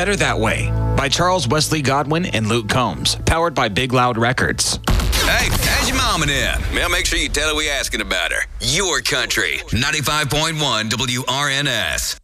Better That Way by Charles Wesley Godwin and Luke Combs. Powered by Big Loud Records. Hey, how's your mama now? Well, make sure you tell her we asking about her. Your country, 95.1 WRNS.